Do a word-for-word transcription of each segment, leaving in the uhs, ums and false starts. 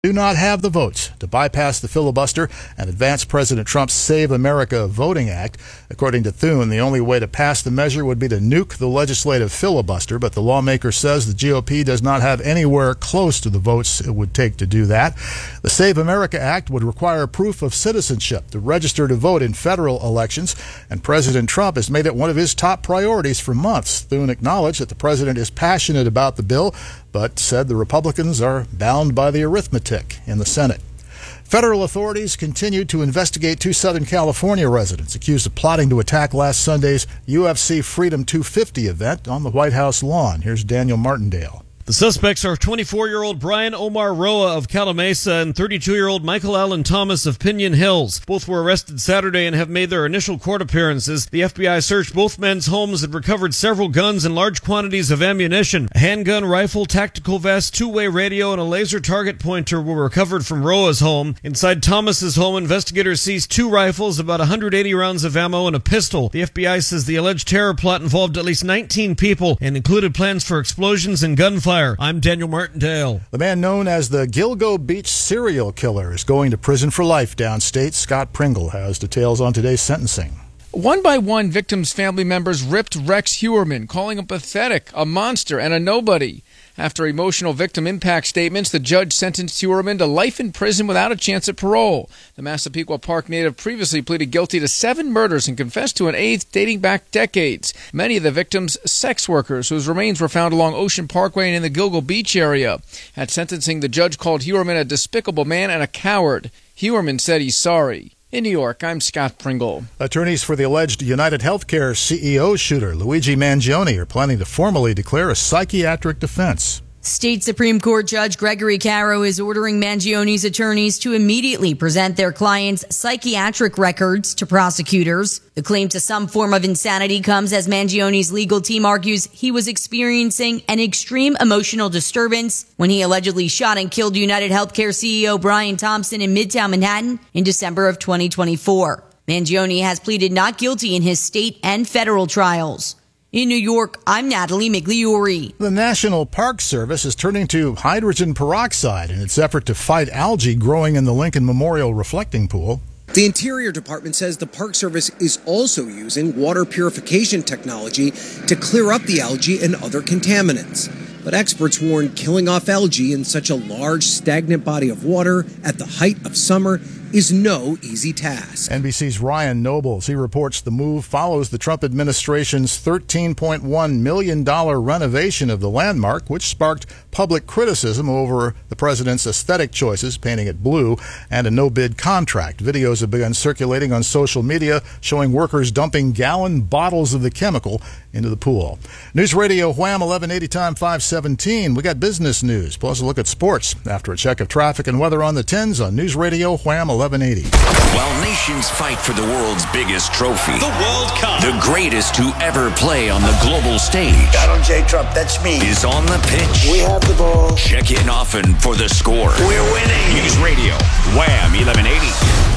do not have the votes to bypass the filibuster and advance President Trump's Save America Voting Act. According to Thune, the only way to pass the measure would be to nuke the legislative filibuster, but the lawmaker says the G O P does not have anywhere close to the votes it would take to do that. The Save America Act would require proof of citizenship to register to vote in federal elections, and President Trump has made it one of his top priorities for months. Thune acknowledged that the president is passionate about the bill, but said the Republicans are bound by the arithmetic in the Senate. Federal authorities continued to investigate two Southern California residents accused of plotting to attack last Sunday's U F C Freedom two fifty event on the White House lawn. Here's Daniel Martindale. The suspects are twenty-four-year-old Brian Omar Roa of Calamasa and thirty-two-year-old Michael Allen Thomas of Pinion Hills. Both were arrested Saturday and have made their initial court appearances. The F B I searched both men's homes and recovered several guns and large quantities of ammunition. A handgun, rifle, tactical vest, two-way radio, and a laser target pointer were recovered from Roa's home. Inside Thomas's home, investigators seized two rifles, about one hundred eighty rounds of ammo, and a pistol. The F B I says the alleged terror plot involved at least nineteen people and included plans for explosions and gunfire. I'm Daniel Martindale. The man known as the Gilgo Beach serial killer is going to prison for life downstate. Scott Pringle has details on today's sentencing. One by one, victims' family members ripped Rex Heuermann, calling him pathetic, a monster, and a nobody. After emotional victim impact statements, the judge sentenced Heuermann to life in prison without a chance at parole. The Massapequa Park native previously pleaded guilty to seven murders and confessed to an eighth dating back decades. Many of the victims, sex workers, whose remains were found along Ocean Parkway and in the Gilgo Beach area. At sentencing, the judge called Heuermann a despicable man and a coward. Heuermann said he's sorry. In New York, I'm Scott Pringle. Attorneys for the alleged United Healthcare C E O shooter, Luigi Mangione, are planning to formally declare a psychiatric defense. State Supreme Court Judge Gregory Caro is ordering Mangione's attorneys to immediately present their client's psychiatric records to prosecutors. The claim to some form of insanity comes as Mangione's legal team argues he was experiencing an extreme emotional disturbance when he allegedly shot and killed United Healthcare C E O Brian Thompson in Midtown Manhattan in December of twenty twenty-four. Mangione has pleaded not guilty in his state and federal trials. In New York, I'm Natalie Migliori. The National Park Service is turning to hydrogen peroxide in its effort to fight algae growing in the Lincoln Memorial Reflecting Pool. The Interior Department says the Park Service is also using water purification technology to clear up the algae and other contaminants. But experts warn killing off algae in such a large, stagnant body of water at the height of summer is no easy task. N B C's Ryan Nobles, he reports the move follows the Trump administration's thirteen point one million dollars renovation of the landmark, which sparked public criticism over the president's aesthetic choices, painting it blue, and a no-bid contract. Videos have begun circulating on social media showing workers dumping gallon bottles of the chemical into the pool. News Radio Wham eleven eighty time five seventeen. We got business news, plus a look at sports after a check of traffic and weather on the tens on News Radio Wham eleven eighty. While nations fight for the world's biggest trophy, the World Cup, the greatest to ever play on the global stage, Donald J. Trump, that's me, is on the pitch. We have the ball. Check in often for the score. We're winning. News Radio Wham eleven eighty.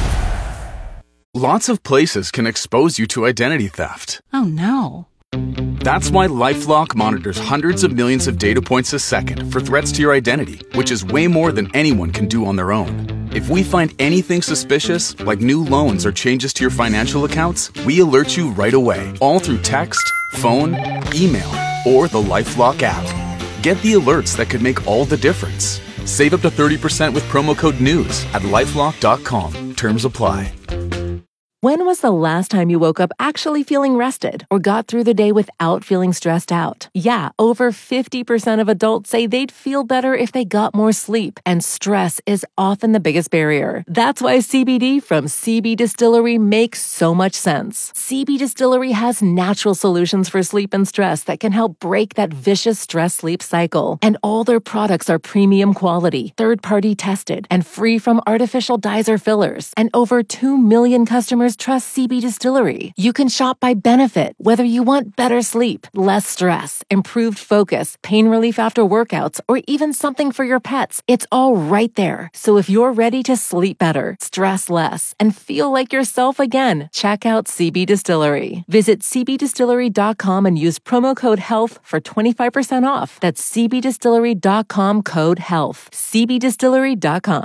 Lots of places can expose you to identity theft. Oh no. That's why LifeLock monitors hundreds of millions of data points a second for threats to your identity, which is way more than anyone can do on their own. If we find anything suspicious, like new loans or changes to your financial accounts, we alert you right away, all through text, phone, email, or the LifeLock app. Get the alerts that could make all the difference. Save up to thirty percent with promo code NEWS at lifelock dot com. Terms apply. When was the last time you woke up actually feeling rested or got through the day without feeling stressed out? Yeah, over fifty percent of adults say they'd feel better if they got more sleep, and stress is often the biggest barrier. That's why C B D from C B Distillery makes so much sense. C B Distillery has natural solutions for sleep and stress that can help break that vicious stress-sleep cycle. And all their products are premium quality, third-party tested, and free from artificial dyes or fillers. And over two million customers customers trust C B Distillery. You can shop by benefit, whether you want better sleep, less stress, improved focus, pain relief after workouts, or even something for your pets. It's all right there. So if you're ready to sleep better, stress less, and feel like yourself again, check out C B Distillery. Visit c b distillery dot com and use promo code HEALTH for twenty-five percent off. That's c b distillery dot com code HEALTH. c b distillery dot com.